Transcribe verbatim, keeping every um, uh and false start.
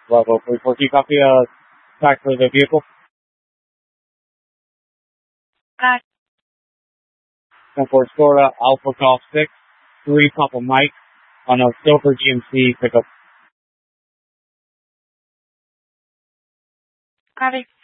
Level three four. Can you copy uh, back for the vehicle? Got ten four Florida, Alpha Golf six, three Papa Mike on a silver G M C pickup. Copy.